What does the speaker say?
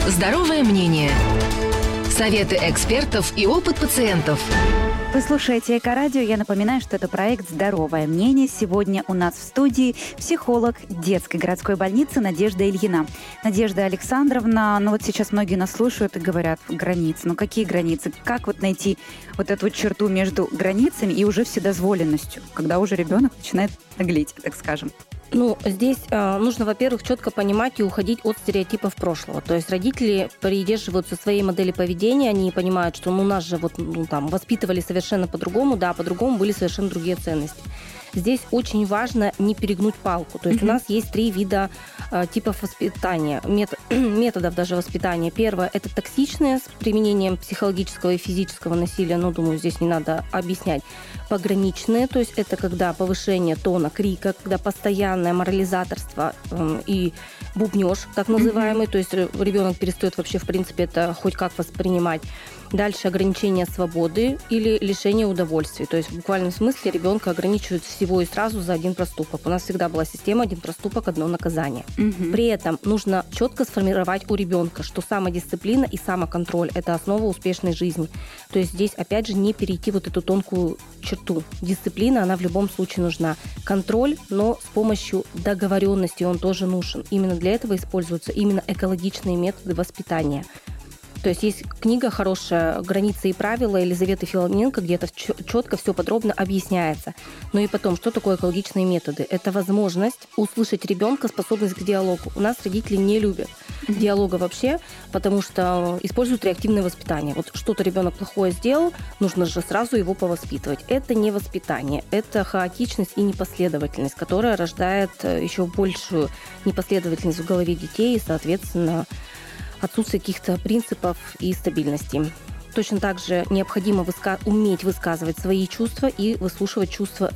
Здоровое мнение. Советы экспертов и опыт пациентов. Вы слушаете Эко-радио. Я напоминаю, что это проект «Здоровое мнение». Сегодня у нас в студии психолог детской городской больницы Надежда Ильина. Надежда Александровна, вот сейчас многие нас слушают и говорят: границы. Какие границы? Как найти эту черту между границами и уже вседозволенностью, когда уже ребенок начинает наглеть, так скажем? Здесь нужно, во-первых, четко понимать и уходить от стереотипов прошлого. То есть родители придерживаются своей модели поведения, они понимают, что нас же воспитывали совершенно по-другому, по-другому были совершенно другие ценности. Здесь очень важно не перегнуть палку. То есть у нас есть 3 вида типов воспитания, методов даже воспитания. Первое – это токсичное, с применением психологического и физического насилия. Думаю, здесь не надо объяснять. Пограничные, то есть это когда повышение тона, крика, когда постоянное морализаторство и бубнёж, так называемый. То есть ребенок перестает вообще, в принципе, это хоть как воспринимать. Дальше ограничение свободы или лишение удовольствий. То есть в буквальном смысле ребенка ограничивают всего и сразу за один проступок. У нас всегда была система: один проступок, одно наказание. При этом нужно четко сформировать у ребенка, что самодисциплина и самоконтроль – это основа успешной жизни. То есть здесь, опять же, не перейти эту тонкую черту. Дисциплина, она в любом случае нужна. Контроль, но с помощью договоренности он тоже нужен. Именно для этого используются именно экологичные методы воспитания. То есть книга хорошая «Границы и правила» Елизаветы Филоненко, где это четко все подробно объясняется. И потом, что такое экологичные методы? Это возможность услышать ребенка, способность к диалогу. У нас родители не любят диалога вообще, потому что используют реактивное воспитание. Что-то ребенок плохое сделал, нужно же сразу его повоспитывать. Это не воспитание, это хаотичность и непоследовательность, которая рождает еще большую непоследовательность в голове детей и, соответственно, отсутствие каких-то принципов и стабильности. Точно так же необходимо уметь высказывать свои чувства и выслушивать чувства